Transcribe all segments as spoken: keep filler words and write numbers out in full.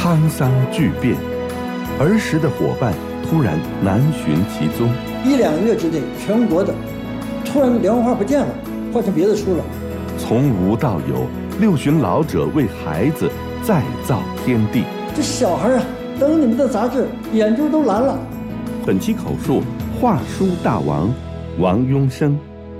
沧桑巨变，儿时的伙伴突然难寻其踪。 一两个月之内，全国的突然连环画不见了，换成别的书了。 从无到有，六旬老者为孩子再造天地。 这小孩啊，登你们的杂志，眼珠都蓝了。 本期口述画书大王王庸生。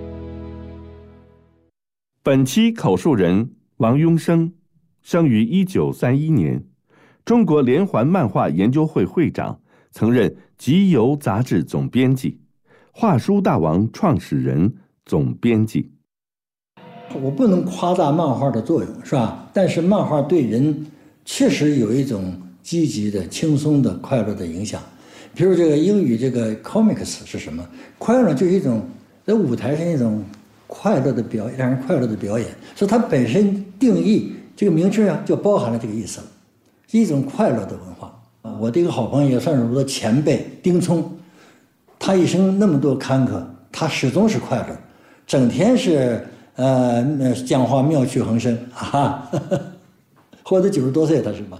本期口述人王庸生，生于一九三一年，中国连环漫画研究会会长，曾任《集邮》杂志总编辑，画书大王创始人、总编辑。 我不能夸大漫画的作用，是吧？但是漫画对人确实有一种积极的、轻松的、快乐的影响。比如这个英语这个 comics 是什么？快乐就是一种在舞台上一种快乐的表演，让人快乐的表演。所以它本身定义这个名称啊，就包含了这个意思了，是一种快乐的文化。我的一个好朋友，也算是我的前辈丁聪，他一生那么多坎坷，他始终是快乐，整天是呃讲话妙趣横生啊，呵呵活到九十多岁他是吧？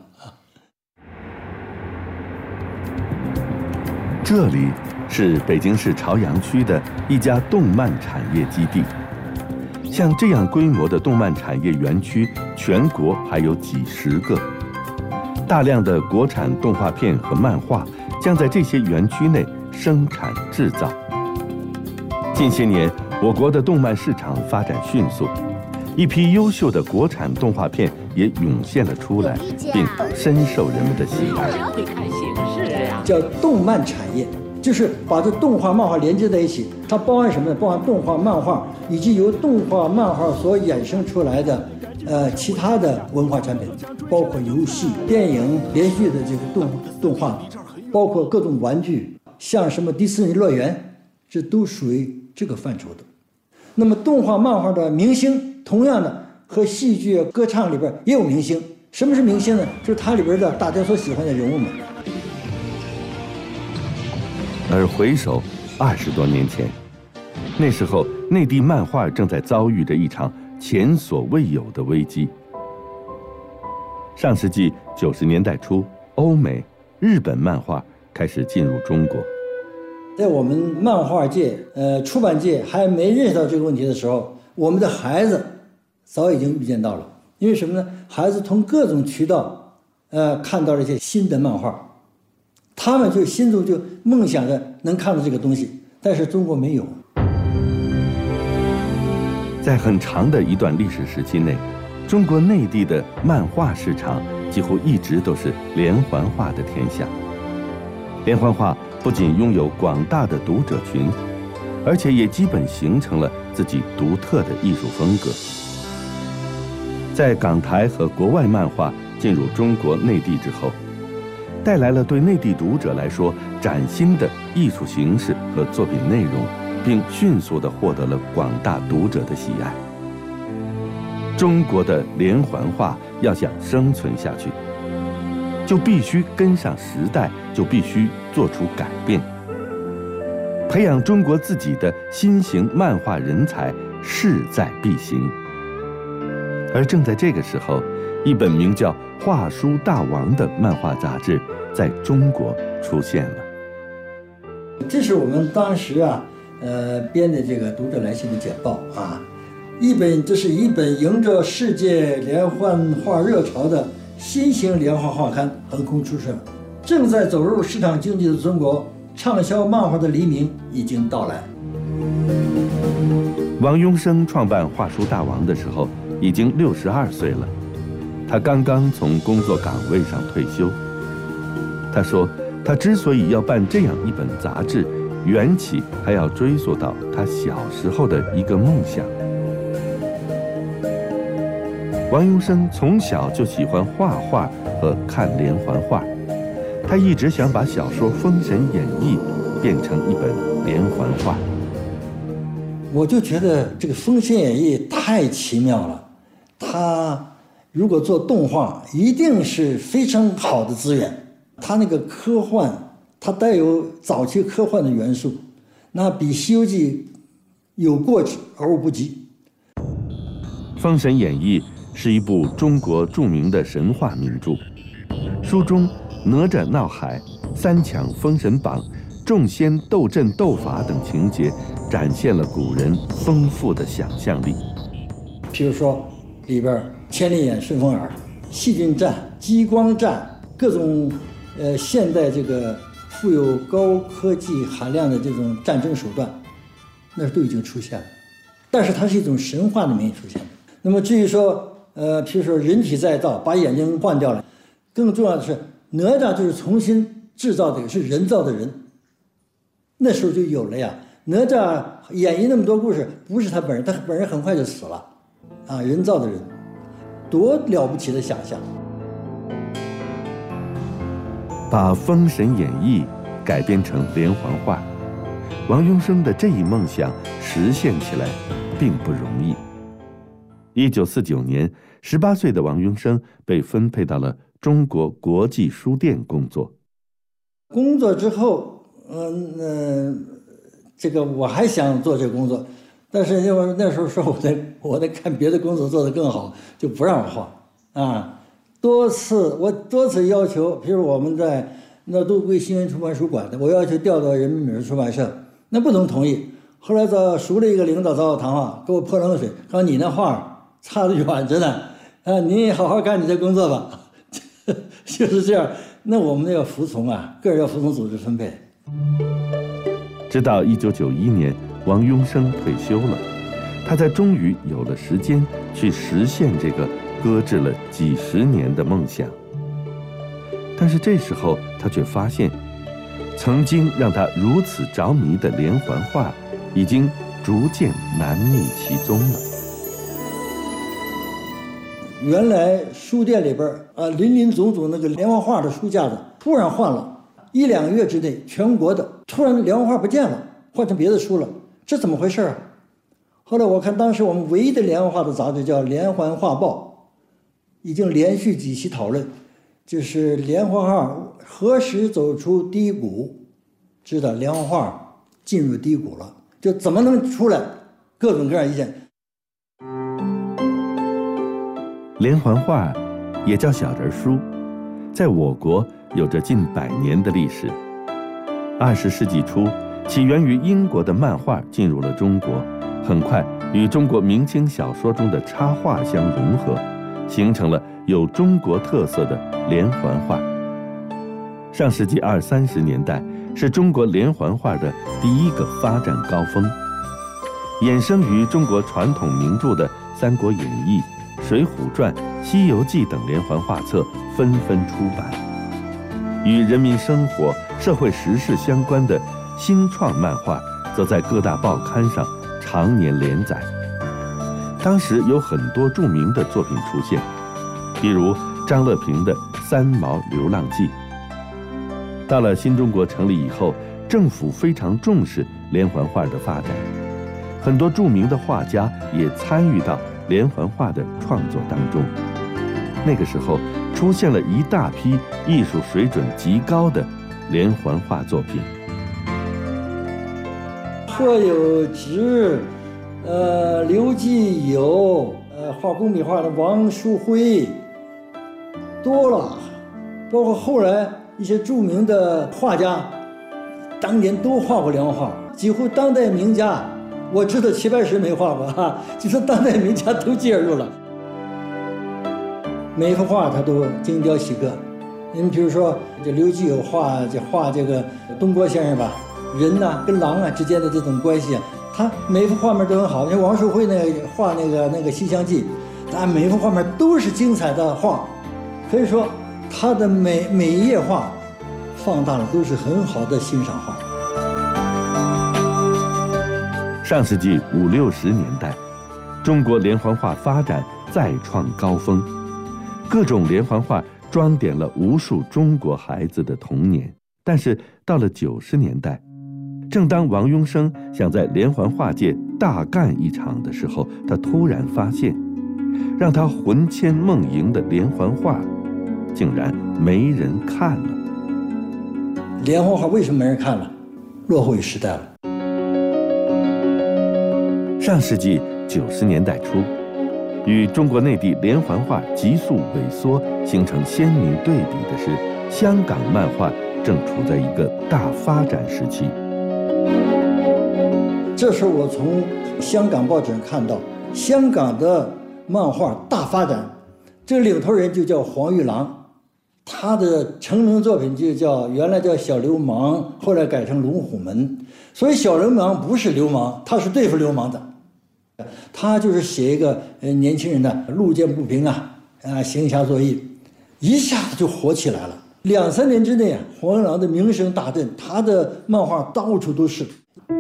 这里是北京市朝阳区的一家动漫产业基地。像这样规模的动漫产业园区，全国还有几十个。大量的国产动画片和漫画将在这些园区内生产制造。近些年，我国的动漫市场发展迅速，一批优秀的国产动画片也涌现了出来，并深受人们的喜爱。 叫动漫产业，就是把这动画、漫画连接在一起。它包含什么呢？包含动画、漫画以及由动画、漫画所衍生出来的呃其他的文化产品，包括游戏、电影、连续的这个动动画，包括各种玩具，像什么迪士尼乐园，这都属于这个范畴的。那么动画、漫画的明星，同样的和戏剧、歌唱里边也有明星。什么是明星呢？就是它里边的大家所喜欢的人物们。 而回首二十多年前，那时候内地漫画正在遭遇着一场前所未有的危机。上世纪九十年代初，欧美、日本漫画开始进入中国。 在我们漫画界、呃出版界还没认识到这个问题的时候，我们的孩子早已经预见到了。因为什么呢？孩子从各种渠道，呃，看到了一些新的漫画。他们就心中就梦想着能看到这个东西，但是中国没有。 在很长的一段历史时期内，中国内地的漫画市场几乎一直都是连环画的天下。连环画不仅拥有广大的读者群，而且也基本形成了自己独特的艺术风格。在港台和国外漫画进入中国内地之后，带来了对内地读者来说崭新的艺术形式和作品内容，并迅速地获得了广大读者的喜爱。中国的连环画要想生存下去，就必须跟上时代，就必须做出改变。培养中国自己的新型漫画人才势在必行。而正在这个时候，一本名叫《画书大王》的漫画杂志在中国出现了。 这是我们当时啊，呃编的这个读者来信的简报啊，一本这是一本迎着世界连环画热潮的新型连环画刊横空出世了。正在走入市场经济的中国，畅销漫画的黎明已经到来。 王庸生创办《画书大王》的时候，已经六十二岁了。他刚刚从工作岗位上退休。他说，他之所以要办这样一本杂志，缘起还要追溯到他小时候的一个梦想。王庸生从小就喜欢画画和看连环画，他一直想把小说《封神演义》变成一本连环画。 我就觉得这个《封神演义》太奇妙了，它如果做动画，一定是非常好的资源。它那个科幻，它带有早期科幻的元素，那比《西游记》有过之而无不及。 《封神演义》是一部中国著名的神话名著， 书中哪吒闹海、三抢封神榜、众仙斗阵斗法等情节，展现了古人丰富的想象力。 比如说里边千里眼、顺风耳、细菌战、激光战，各种呃现代这个富有高科技含量的这种战争手段，那都已经出现了，但是它是一种神话的名义出现的。那么至于说呃，譬如说人体再造，把眼睛换掉了，更重要的是哪吒就是重新制造的，是人造的人，那时候就有了呀。哪吒演绎那么多故事，不是他本人，他本人很快就死了，啊，人造的人，多了不起的想象！ 把《封神演义》改编成连环画，王庸生的这一梦想实现起来并不容易。一九四九年，十八岁的王庸生被分配到了中国国际书店工作。 工作之后，嗯、呃，这个我还想做这个工作，但是因为那时候说我在我在看别的工作做得更好，就不让我画啊。多次我多次要求，比如我们在那都归新闻出版署管的，我要求调到人民美术出版社，那不能同意。后来找熟了一个领导找我谈话，给我泼冷水，说你那画差得远着呢，啊，你好好干你的工作吧，就是这样。那我们要服从啊，个人要服从组织分配。 直到一九九一年，王庸生退休了，他才终于有了时间去实现这个搁置了几十年的梦想。但是这时候他却发现，曾经让他如此着迷的连环画，已经逐渐难觅其踪了。 原来书店里边啊，林林总总那个连环画的书架子突然换了，一两个月之内，全国的突然连环画不见了，换成别的书了，这怎么回事啊？后来我看当时我们唯一的连环画的杂志叫《连环画报》，已经连续几期讨论，就是连环画何时走出低谷，知道连环画进入低谷了，就怎么能出来，各种各样意见。 连环画也叫小人书，在我国有着近百年的历史。二十世纪初，起源于英国的漫画进入了中国，很快与中国明清小说中的插画相融合，形成了有中国特色的连环画。上世纪二三十年代是中国连环画的第一个发展高峰，衍生于中国传统名著的《三国演义》、《水浒传》、《西游记》等连环画册纷纷出版，与人民生活、社会时事相关的新创漫画则在各大报刊上常年连载。当时有很多著名的作品出现，比如张乐平的《三毛流浪记》。到了新中国成立以后，政府非常重视连环画的发展，很多著名的画家也参与到连环画的创作当中。那个时候出现了一大批艺术水准极高的连环画作品。 贺有直，呃，刘继友，呃，画工笔画的王书辉，多了，包括后来一些著名的画家，当年都画过连环画，几乎当代名家。我知道齐白石没画过哈，就说当代名家都介入了。每一幅画他都精雕细刻。你比如说这刘继友画这画这个东郭先生吧，人呐、啊、跟狼啊之间的这种关系啊，他每一幅画面都很好。像王树辉那个画那个那个《西厢记》，啊每一幅画面都是精彩的画，可以说他的每每一页画放大了都是很好的欣赏画。 上世纪五六十年代，中国连环画发展再创高峰，各种连环画装点了无数中国孩子的童年。但是到了九十年代，正当王庸生想在连环画界大干一场的时候，他突然发现，让他魂牵梦萦的连环画竟然没人看了。 连环画为什么没人看了？落后于时代了。 上世纪九十年代初， 与中国内地连环画急速萎缩形成鲜明对比的是，香港漫画正处在一个大发展时期。 这时候我从香港报纸上看到，香港的漫画大发展，这个领头人就叫黄玉郎，他的成名作品就叫原来叫小流氓，后来改成龙虎门。所以小流氓不是流氓，他是对付流氓的。他就是写一个呃年轻人的路见不平啊啊行侠作义，一下子就火起来了。两三年之内啊，黄玉郎的名声大振，他的漫画到处都是。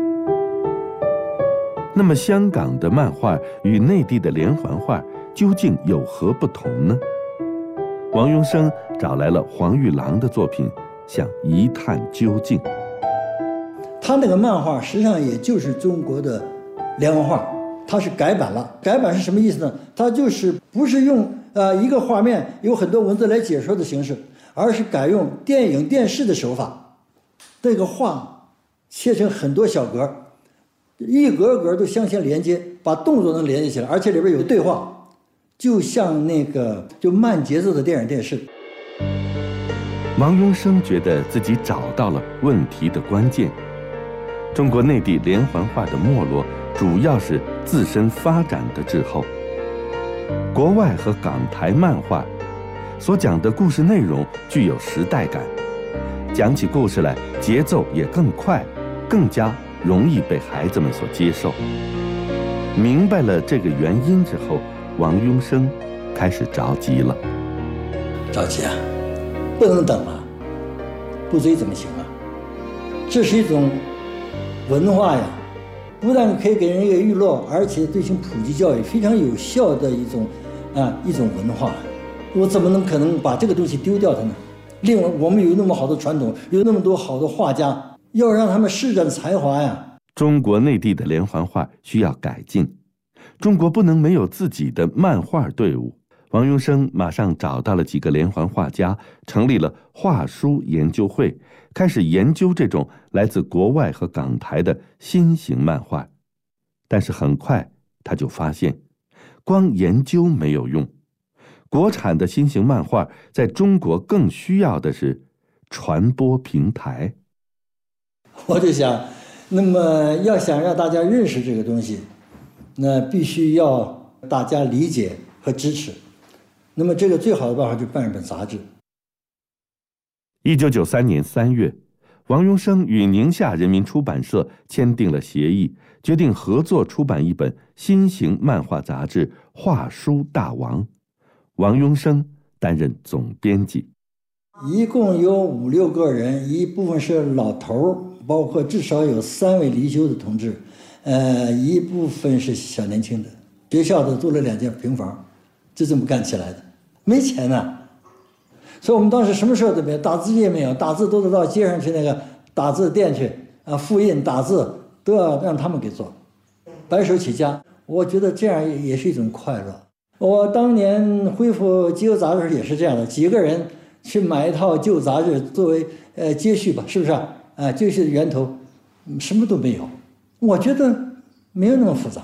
那么香港的漫画与内地的连环画究竟有何不同呢？王庸生找来了黄玉郎的作品，想一探究竟。 他那个漫画实际上也就是中国的连环画，它是改版了。改版是什么意思呢？它就是不是用呃一个画面有很多文字来解说的形式，而是改用电影电视的手法，那个画切成很多小格，一格格都相相连接，把动作能连接起来，而且里边有对话，就像那个就慢节奏的电影电视。 王庸生觉得自己找到了问题的关键。中国内地连环画的没落，主要是自身发展的滞后。国外和港台漫画所讲的故事内容具有时代感，讲起故事来节奏也更快，更加容易被孩子们所接受。明白了这个原因之后，王庸生开始着急了。 着急啊，不能等啊，不追怎么行啊？这是一种文化呀，不但可以给人一个娱乐，而且对行普及教育非常有效的一种啊一种文化。我怎么能可能把这个东西丢掉它呢？另外，我们有那么好的传统，有那么多好的画家，要让他们施展才华呀。 中国内地的连环画需要改进，中国不能没有自己的漫画队伍。王庸生马上找到了几个连环画家，成立了画书研究会，开始研究这种来自国外和港台的新型漫画。但是很快他就发现，光研究没有用，国产的新型漫画在中国更需要的是传播平台。 我就想，那么要想让大家认识这个东西，那必须要大家理解和支持。那么这个最好的办法就是办一本杂志。 一九九三年三月，王庸生与宁夏人民出版社签订了协议，决定合作出版一本新型漫画杂志《画书大王》，王庸生担任总编辑。 一共有五六个人，一部分是老头，包括至少有三位离休的同志，呃，一部分是小年轻的。学校的租了两间平房，就这么干起来的，没钱呢。所以我们当时什么事都没有，打字机也没有，打字都得到街上去那个打字店去啊，复印打字都要让他们给做，白手起家。我觉得这样也是一种快乐。我当年恢复集邮杂志也是这样的，几个人去买一套旧杂志作为呃接续吧，是不是啊？啊，接续的源头，什么都没有。我觉得没有那么复杂。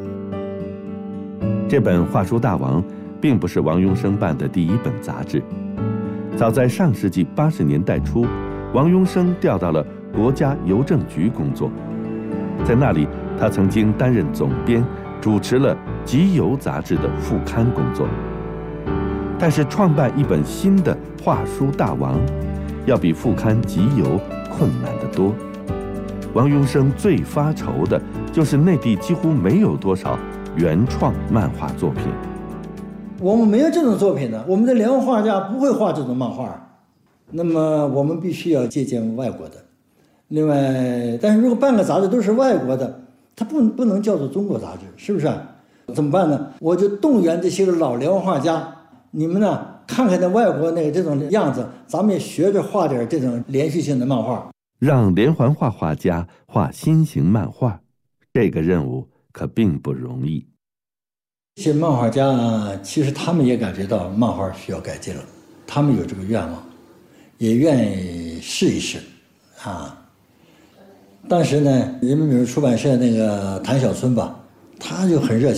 这本《画书大王》并不是王庸生办的第一本杂志。早在上世纪八十年代初，王庸生调到了国家邮政局工作，在那里，他曾经担任总编，主持了《集邮》杂志的副刊工作。但是，创办一本新的《画书大王》，要比副刊《集邮》困难得多。王庸生最发愁的就是内地几乎没有多少原创漫画作品。 我们没有这种作品的，我们的连环画家不会画这种漫画，那么我们必须要借鉴外国的。另外，但是如果办个杂志都是外国的，它不不能叫做中国杂志，是不是啊？怎么办呢？我就动员这些个老连环画家，你们呢看看那外国那个这种样子，咱们也学着画点这种连续性的漫画。 让连环画画家画新型漫画，这个任务可并不容易。 这些漫画家啊，其实他们也感觉到漫画需要改进了，他们有这个愿望，也愿意试一试，啊。当时呢，人民美术出版社那个谭小春吧，他就很热情，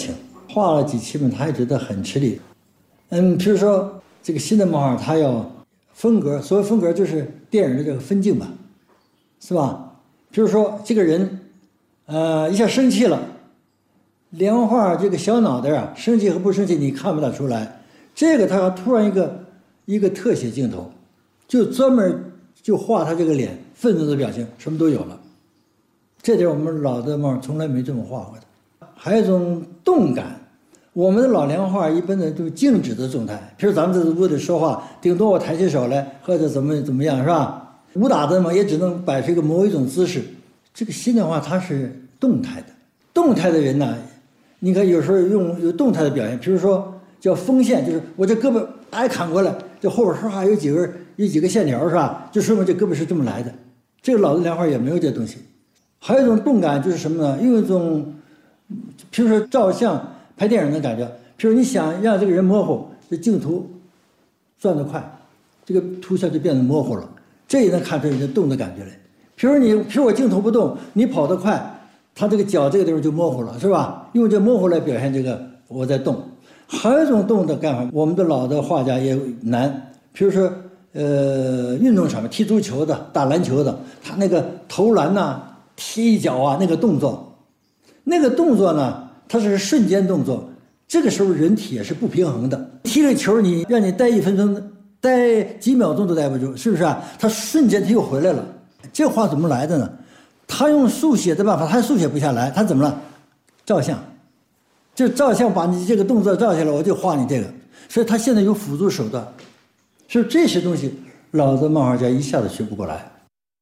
画了几期嘛，他也觉得很吃力。嗯，比如说这个新的漫画，他要风格，所谓风格就是电影的这个分镜吧，是吧？比如说这个人，呃，一下生气了，连环画这个小脑袋啊，生气和不生气你看不大出来。这个他突然一个一个特写镜头，就专门就画他这个脸愤怒的表情，什么都有了。这点我们老的漫画从来没这么画过的。还有一种动感，我们的老连环画一般的都是静止的状态，比如咱们在屋里说话，顶多我抬起手来，或者怎么怎么样，是吧？武打的嘛，也只能摆出一个某一种姿势。这个新的话，它是动态的，动态的人呢，你看有时候用有动态的表现，比如说叫锋线，就是我这胳膊哎砍过来，这后边说话有几个有几个线条，是吧？就说明这胳膊是这么来的。这个老的连环画也没有这东西。还有一种动感就是什么呢？用一种，比如说照相、拍电影的感觉。比如你想让这个人模糊，这镜头转得快，这个图像就变得模糊了，这也能看出人家动的感觉来。比如你，比如我镜头不动，你跑得快，他这个脚这个地方就模糊了，是吧？用这模糊来表现这个我在动。还有一种动的干法，我们的老的画家也难，比如说呃运动场踢足球的、打篮球的，他那个投篮呐、啊。踢一脚啊，那个动作，那个动作呢，它是瞬间动作。这个时候人体也是不平衡的。踢了球，你让你待一分钟，待几秒钟都待不住，是不是啊？他瞬间他又回来了。这话怎么来的呢？他用速写的办法，他速写不下来，他怎么了？照相，就照相把你这个动作照下来，我就画你这个。所以他现在有辅助手段，所以这些东西老的漫画家一下子学不过来。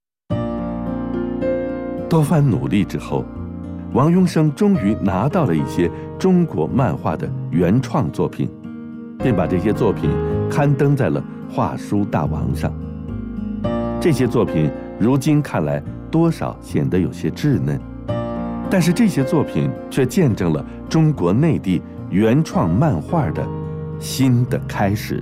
多番努力之后，王庸生终于拿到了一些中国漫画的原创作品，并把这些作品刊登在了画书大王上。这些作品如今看来多少显得有些稚嫩，但是这些作品却见证了中国内地原创漫画的新的开始。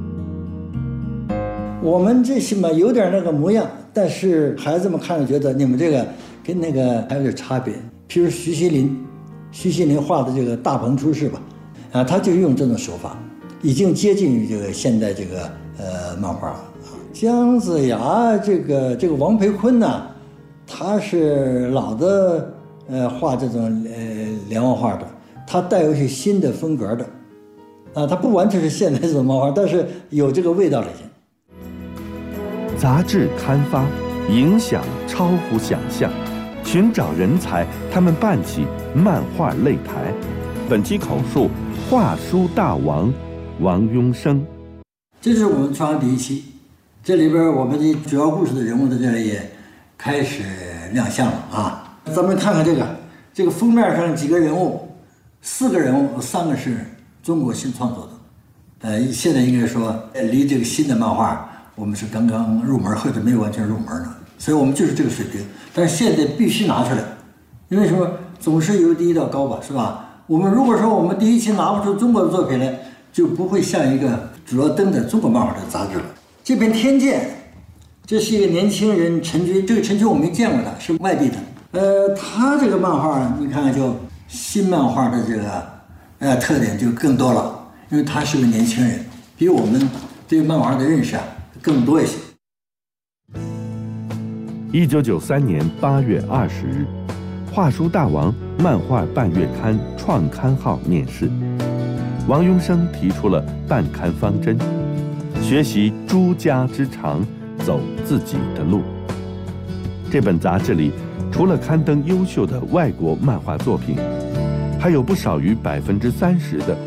我们这些嘛有点那个模样，但是孩子们看着觉得你们这个跟那个还有点差别。譬如徐锡麟，徐锡麟画的这个大鹏出世吧，啊，他就用这种手法，已经接近于这个现代这个呃漫画了。姜子牙这个这个王培坤呢，他是老的呃画这种呃连环画的，他带有一些新的风格的，啊，他不完全是现代这种漫画，但是有这个味道了已经。 杂志刊发，影响超乎想象，寻找人才，他们办起漫画擂台。本期口述画书大王王庸生。 这是我们创刊第一期，这里边我们的主要故事的人物在这里也开始亮相了啊。咱们看看这个，这个封面上几个人物，四个人物，三个是中国新创作的，呃，现在应该说离这个新的漫画。我们是刚刚入门或者没有完全入门呢，所以我们就是这个水平。但是现在必须拿出来，因为什么？总是由低到高吧，是吧？我们如果说我们第一期拿不出中国的作品来，就不会像一个主要登在中国漫画的杂志了。这篇《天剑》，这是一个年轻人陈军，这个陈军我没见过他，是外地的。呃，他这个漫画你看就新漫画的这个呃特点就更多了，因为他是个年轻人，比我们对漫画的认识啊更多一些。 一九九三年八月二十日，画书大王漫画半月刊创刊号面世，王庸生提出了办刊方针：学习诸家之长，走自己的路。这本杂志里，除了刊登优秀的外国漫画作品，还有不少于百分之三十的